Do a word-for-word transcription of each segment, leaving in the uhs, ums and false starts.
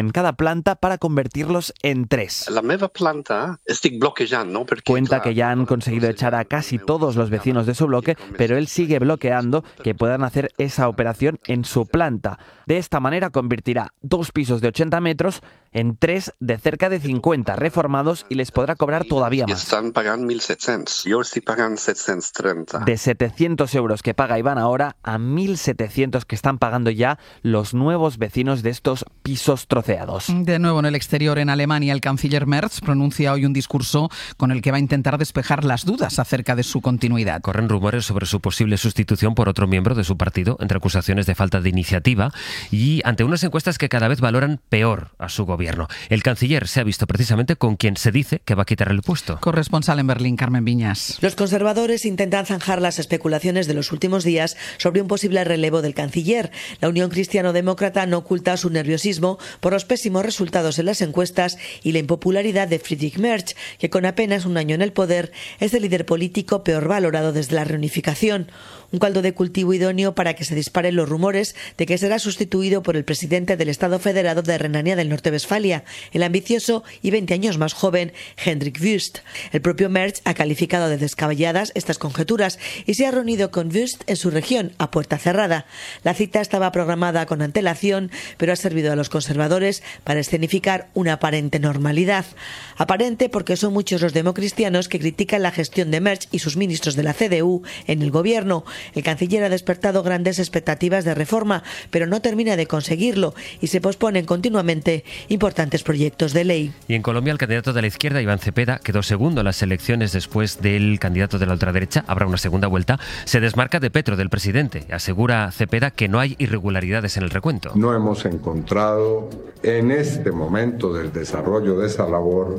en cada planta para convertirlos en tres. La meva planta estic bloquejant, no? Perquè, Cuenta clar, que ya han conseguido echar a casi todos los vecinos de su bloque, pero él sigue bloqueando que puedan hacer esa operación en su planta. De esta manera convertirá dos pisos de ochenta metros en tres de cerca de cincuenta reformados y les podrá cobrar todavía más. Estan pagant mil set-cents. Jo estic pagant set-cents trenta. De setecientos euros que paga Iván ahora a mil setecientos que están pagando ya los nuevos vecinos de estos pisos troceados. De nuevo en el exterior, en Alemania, el canciller Merz pronuncia hoy un discurso con el que va a intentar despejar las dudas acerca de su continuidad. Corren rumores sobre su posible sustitución por otro miembro de su partido, entre acusaciones de falta de iniciativa y ante unas encuestas que cada vez valoran peor a su gobierno. El canciller se ha visto precisamente con quien se dice que va a quitar el puesto. Corresponsal en Berlín, Carmen Viñas. Los conservadores intentan zanjar las especulaciones de los últimos días sobre un posible relevo del canciller. La Unión Cristiano-Demócrata no oculta su nerviosismo por los pésimos resultados en las encuestas y la impopularidad de Friedrich Merz, que con apenas un año en el poder es el líder político peor valorado desde la reunificación. Un caldo de cultivo idóneo para que se disparen los rumores de que será sustituido por el presidente del Estado Federado de Renania del Norte-Westfalia, el ambicioso y veinte años más joven Hendrik Wüst. El propio Merz ha calificado de descabelladas estas conjeturas y se ha reunido con Wüst en su región a puerta cerrada. La cita estaba programada con antelación, pero ha servido a los conservadores para escenificar una aparente normalidad. Aparente porque son muchos los democristianos que critican la gestión de Merz y sus ministros de la C D U en el gobierno. El canciller ha despertado grandes expectativas de reforma, pero no termina de conseguirlo y se posponen continuamente importantes proyectos de ley. Y en Colombia, el candidato de la izquierda, Iván Cepeda, quedó segundo en las elecciones después del candidato de la ultraderecha. Habrá una segunda vuelta. Se desmarca de Petro, del presidente. Asegura Cepeda que no hay irregularidades en el recuento. No hemos encontrado en este momento del desarrollo de esa labor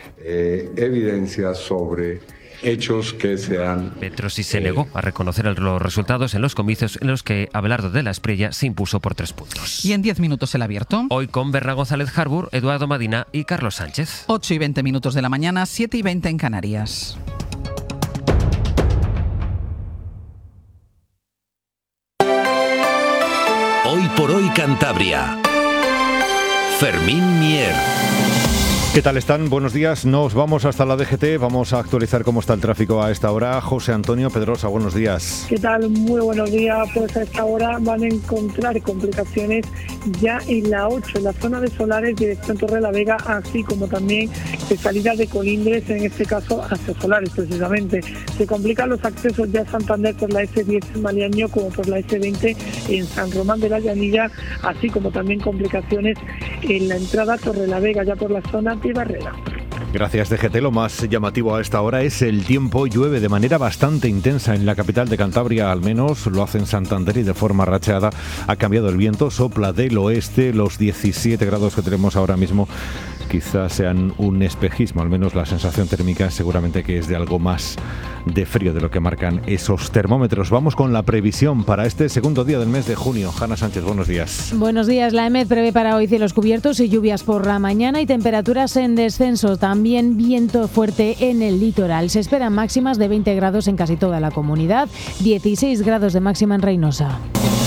eh, evidencias sobre hechos que se han... Petro sí se negó a reconocer los resultados en los comicios en los que Abelardo de la Espriella se impuso por tres puntos. Y en diez minutos el abierto. Hoy con Berna González Harbour, Eduardo Madina y Carlos Sánchez. ocho y veinte minutos de la mañana, siete y veinte en Canarias. Hoy por hoy Cantabria. Fermín Mier. ¿Qué tal están? Buenos días. Nos vamos hasta la D G T. Vamos a actualizar cómo está el tráfico a esta hora. José Antonio Pedrosa, buenos días. ¿Qué tal? Muy buenos días. Pues a esta hora van a encontrar complicaciones ya en la ocho, en la zona de Solares, dirección Torre la Vega, así como también de salida de Colindres, en este caso hacia Solares precisamente. Se complican los accesos ya a Santander por la ese diez en Maliaño como por la ese veinte en San Román de la Llanilla, así como también complicaciones en la entrada a Torre la Vega, ya por la zona de Barrera. Gracias, D G T. Lo más llamativo a esta hora es el tiempo. Llueve de manera bastante intensa en la capital de Cantabria, al menos lo hace en Santander, y de forma racheada. Ha cambiado el viento, sopla del oeste. Los diecisiete grados que tenemos ahora mismo quizás sean un espejismo, al menos la sensación térmica seguramente que es de algo más de frío de lo que marcan esos termómetros. Vamos con la previsión para este segundo día del mes de junio. Hanna Sánchez, buenos días. Buenos días. La EMET prevé para hoy cielos cubiertos y lluvias por la mañana y temperaturas en descenso. También viento fuerte en el litoral. Se esperan máximas de veinte grados en casi toda la comunidad, dieciséis grados de máxima en Reynosa.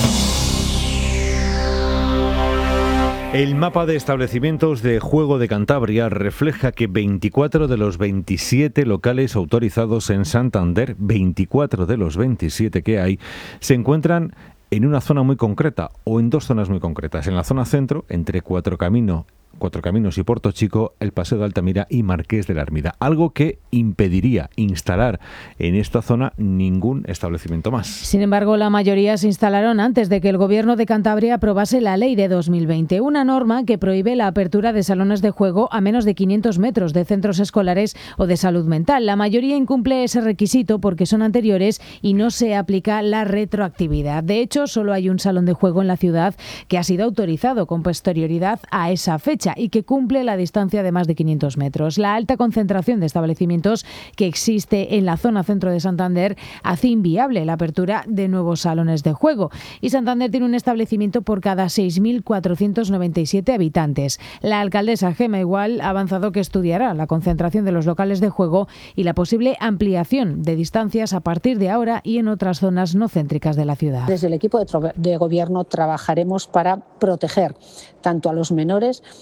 El mapa de establecimientos de juego de Cantabria refleja que veinticuatro de los veintisiete locales autorizados en Santander, veinticuatro de los veintisiete que hay, se encuentran en una zona muy concreta o en dos zonas muy concretas. En la zona centro, entre Cuatro Caminos, Cuatro Caminos y Puerto Chico, el Paseo de Altamira y Marqués de la Ermida. Algo que impediría instalar en esta zona ningún establecimiento más. Sin embargo, la mayoría se instalaron antes de que el Gobierno de Cantabria aprobase la ley de dos mil veinte, una norma que prohíbe la apertura de salones de juego a menos de quinientos metros de centros escolares o de salud mental. La mayoría incumple ese requisito porque son anteriores y no se aplica la retroactividad. De hecho, solo hay un salón de juego en la ciudad que ha sido autorizado con posterioridad a esa fecha y que cumple la distancia de más de quinientos metros. La alta concentración de establecimientos que existe en la zona centro de Santander hace inviable la apertura de nuevos salones de juego. Y Santander tiene un establecimiento por cada seis mil cuatrocientos noventa y siete habitantes. La alcaldesa Gema Igual ha avanzado que estudiará la concentración de los locales de juego y la posible ampliación de distancias a partir de ahora y en otras zonas no céntricas de la ciudad. Desde el equipo de, de gobierno trabajaremos para proteger tanto a los menores